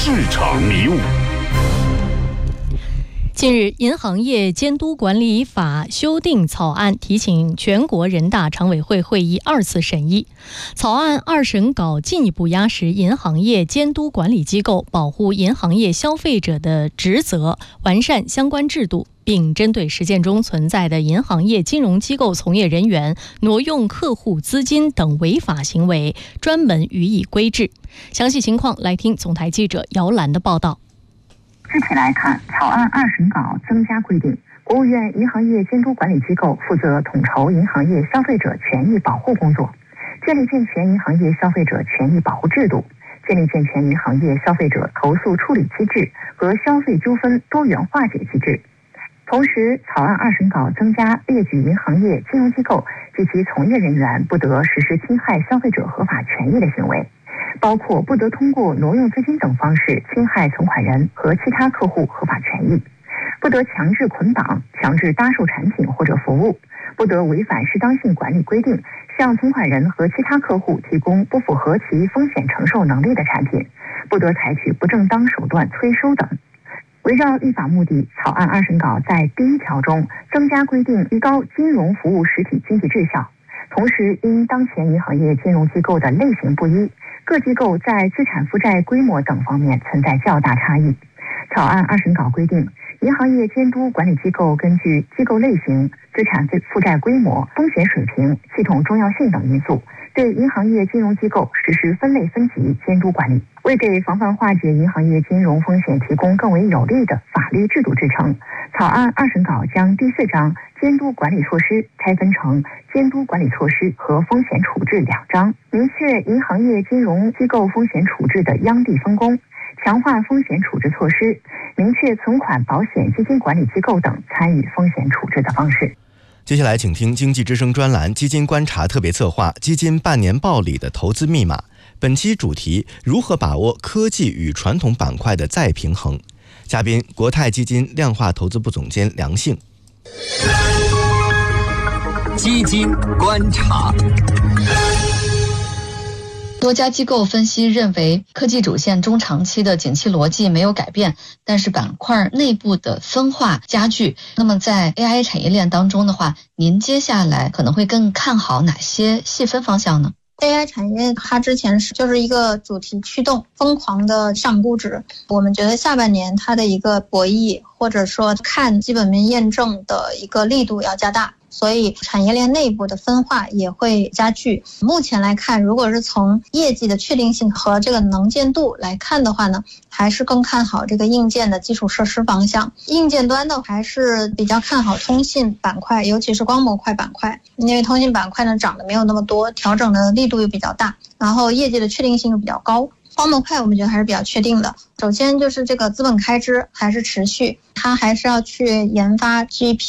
市场迷雾。 近日，银行业监督管理法修订草案提请全国人大常委会会议2次审议。草案2审稿进一步压实银行业监督管理机构保护银行业消费者的职责，完善相关制度，并针对实践中存在的银行业金融机构从业人员挪用客户资金等违法行为，专门予以规制。详细情况来听总台记者姚兰的报道。 具体来看，草案2审稿增加规定，国务院银行业监督管理机构负责统筹银行业消费者权益保护工作，建立健全银行业消费者权益保护制度，建立健全银行业消费者投诉处理机制和消费纠纷多元化解机制。同时，草案2审稿增加列举银行业金融机构及其从业人员不得实施侵害消费者合法权益的行为，包括不得通过挪用资金等方式侵害存款人和其他客户合法权益，不得强制捆绑、强制搭售产品或者服务，不得违反适当性管理规定向存款人和其他客户提供不符合其风险承受能力的产品，不得采取不正当手段催收等。围绕立法目的，草案2审稿在第1条中增加规定，提高金融服务实体经济质效。同时，因当前银行业金融机构的类型不一，各机构在资产负债规模等方面存在较大差异。草案2审稿规定，银行业监督管理机构根据机构类型、资产负债规模、风险水平、系统重要性等因素，对银行业金融机构实施分类分级监督管理，为给防范化解银行业金融风险提供更为有力的法律制度支撑。草案2审稿将第4章监督管理措施拆分成监督管理措施和风险处置2章，明确银行业金融机构风险处置的央地分工，强化风险处置措施，明确存款保险基金管理机构等参与风险处置的方式。 接下来请听经济之声专栏基金观察特别策划基金半年报里的投资密码。本期主题：如何把握科技与传统板块的再平衡。嘉宾：国泰基金量化投资部总监梁幸。 基金观察。 多家机构分析认为，科技主线中长期的景气逻辑没有改变，但是板块内部的分化加剧。那么在 AI 产业链当中的话，您接下来可能会更看好哪些细分方向呢 ？AI 产业它之前就是一个主题驱动疯狂的上估值，我们觉得下半年它的一个博弈或者说看基本面验证的一个力度要加大，所以产业链内部的分化也会加剧。目前来看，如果是从业绩的确定性和这个能见度来看的话呢，还是更看好这个硬件的基础设施方向。硬件端的还是比较看好通信板块，尤其是光模块板块，因为通信板块呢涨得没有那么多，调整的力度又比较大，然后业绩的确定性又比较高。光模块我们觉得还是比较确定的。首先就是这个资本开支还是持续，它还是要去研发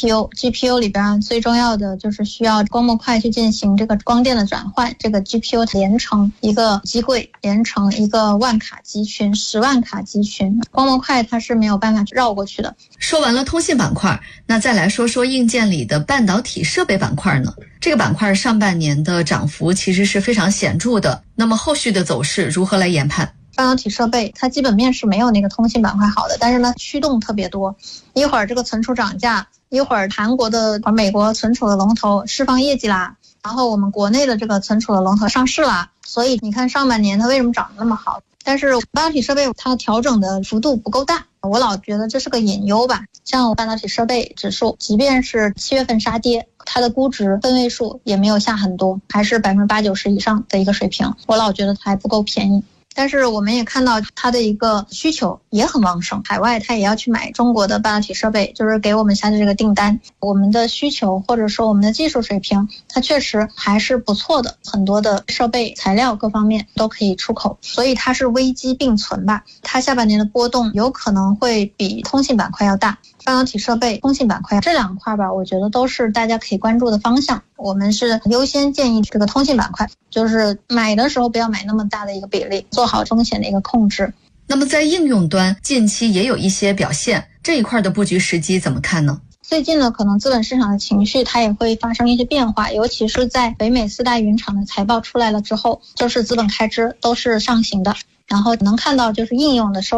GPU 里边最重要的就是需要光模块去进行这个光电的转换，这个 GPU 连成一个机柜，连成一个万卡集群、10万卡集群，光模块它是没有办法绕过去的。 说完了通信板块，那再来说说硬件里的半导体设备板块呢？这个板块上半年的涨幅其实是非常显著的，那么后续的走势如何来研判？ 半导体设备它基本面是没有那个通信板块好的，但是呢驱动特别多，一会儿这个存储涨价，一会儿韩国的美国存储的龙头释放业绩啦，然后我们国内的这个存储的龙头上市啦，所以你看上半年它为什么涨得那么好？但是半导体设备它调整的幅度不够大，我老觉得这是个隐忧吧。像半导体设备指数即便是7月份杀跌，它的估值分位数也没有下很多，还是80%-90%以上的一个水平，我老觉得它还不够便宜。但是我们也看到它的一个需求也很旺盛，海外它也要去买中国的半导体设备，就是给我们下的这个订单。我们的需求或者说我们的技术水平，它确实还是不错的，很多的设备材料各方面都可以出口，所以它是危机并存吧。它下半年的波动有可能会比通信板块要大。半导体设备、通信板块这2块吧，我觉得都是大家可以关注的方向。我们是优先建议这个通信板块，就是买的时候不要买那么大的一个比例，做好风险的一个控制。 那么在应用端近期也有一些表现，这一块的布局时机怎么看呢？ 最近呢，可能资本市场的情绪它也会发生一些变化，尤其是在北美4大云厂的财报出来了之后，就是资本开支都是上行的，然后能看到就是应用的收